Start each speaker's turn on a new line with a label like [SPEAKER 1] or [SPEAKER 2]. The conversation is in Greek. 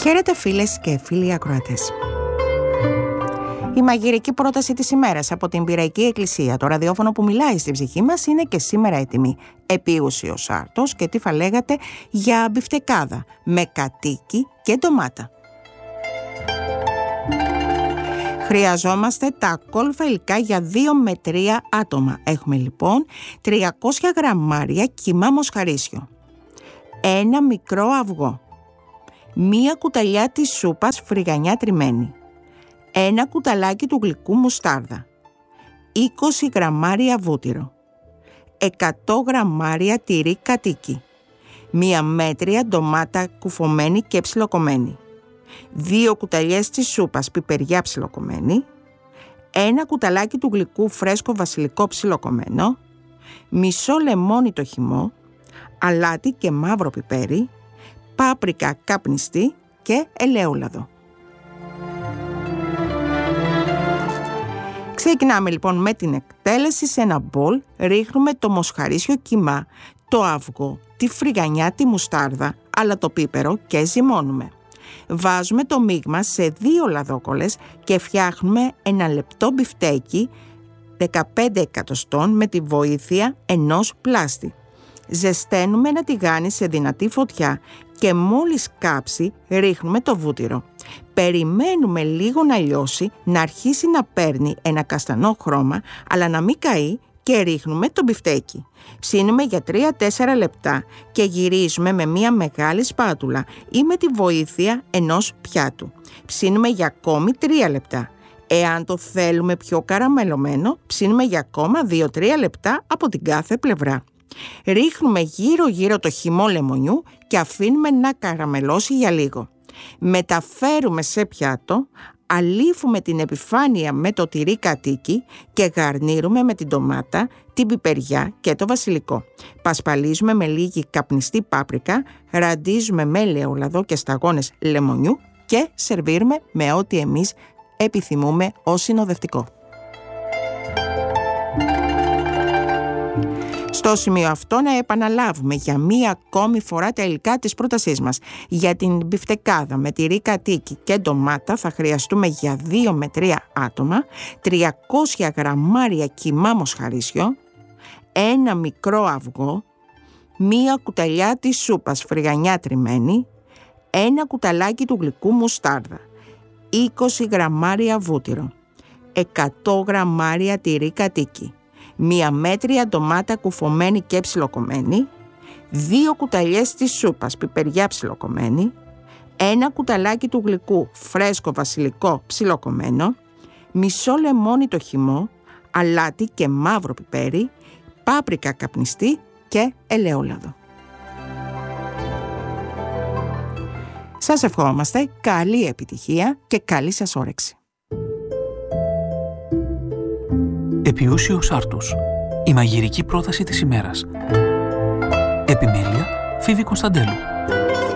[SPEAKER 1] Χαίρετε φίλες και φίλοι ακροατές. Η μαγειρική πρόταση της ημέρας από την Πειραϊκή Εκκλησία, το ραδιόφωνο που μιλάει στην ψυχή μας, είναι και σήμερα έτοιμη. Επίουσιος άρτος και τι θα λέγατε για μπιφτεκάδα με κατίκι και ντομάτα. Χρειαζόμαστε τα ακόλουθα υλικά για 2 με 3 άτομα. Έχουμε λοιπόν 300 γραμμάρια κιμά μοσχαρίσιο, ένα μικρό αυγό, μία κουταλιά της σούπας φρυγανιά τριμμένη, ένα κουταλάκι του γλυκού μουστάρδα, 20 γραμμάρια βούτυρο, 100 γραμμάρια τυρί κατίκι, μία μέτρια ντομάτα κουφωμένη και ψιλοκομμένη, 2 κουταλιές της σούπας πιπεριά ψιλοκομμένη, ένα κουταλάκι του γλυκού φρέσκο βασιλικό ψιλοκομμένο, μισό λεμόνι το χυμό, αλάτι και μαύρο πιπέρι, πάπρικα καπνιστή και ελαιόλαδο. Ξεκινάμε λοιπόν με την εκτέλεση. Σε ένα μπολ ρίχνουμε το μοσχαρίσιο κιμά, το αυγό, τη φρυγανιά, τη μουστάρδα, αλλά το πίπερο και ζυμώνουμε. Βάζουμε το μείγμα σε 2 λαδόκολλες και φτιάχνουμε ένα λεπτό μπιφτέκι 15 εκατοστών με τη βοήθεια ενός πλάστη. Ζεσταίνουμε ένα τηγάνι σε δυνατή φωτιά και μόλις κάψει ρίχνουμε το βούτυρο. Περιμένουμε λίγο να λιώσει, να αρχίσει να παίρνει ένα καστανό χρώμα, αλλά να μην καεί, και ρίχνουμε το μπιφτέκι. Ψήνουμε για 3-4 λεπτά και γυρίζουμε με μια μεγάλη σπάτουλα ή με τη βοήθεια ενός πιάτου. Ψήνουμε για ακόμη 3 λεπτά. Εάν το θέλουμε πιο καραμελωμένο, ψήνουμε για ακόμα 2-3 λεπτά από την κάθε πλευρά. Ρίχνουμε γύρω-γύρω το χυμό λεμονιού και αφήνουμε να καραμελώσει για λίγο. Μεταφέρουμε σε πιάτο, αλίφουμε την επιφάνεια με το τυρί κατίκι και γαρνίρουμε με την ντομάτα, την πιπεριά και το βασιλικό. Πασπαλίζουμε με λίγη καπνιστή πάπρικα, ραντίζουμε με ελαιόλαδο και σταγόνες λεμονιού και σερβίρουμε με ό,τι εμείς επιθυμούμε ως συνοδευτικό. Στο σημείο αυτό να επαναλάβουμε για μία ακόμη φορά τα υλικά της πρότασής μας. Για την μπιφτεκάδα με τυρί κατίκι και ντομάτα θα χρειαστούμε για 2 με 3 άτομα 300 γραμμάρια κιμά μοσχαρίσιο, ένα μικρό αυγό, μία κουταλιά της σούπας φρυγανιά τριμμένη, ένα κουταλάκι του γλυκού μουστάρδα, 20 γραμμάρια βούτυρο, 100 γραμμάρια τυρί κατίκι, μία μέτρια ντομάτα κουφωμένη και ψιλοκομμένη, 2 κουταλιές της σούπας πιπεριά ψιλοκομμένη, ένα κουταλάκι του γλυκού φρέσκο βασιλικό ψιλοκομμένο, μισό λεμόνι το χυμό, αλάτι και μαύρο πιπέρι, πάπρικα καπνιστή και ελαιόλαδο. Σας ευχόμαστε καλή επιτυχία και καλή σας όρεξη.
[SPEAKER 2] Επιούσιος άρτος. Η μαγειρική πρόταση της ημέρας. Επιμέλεια Φίβη Κωνσταντέλου.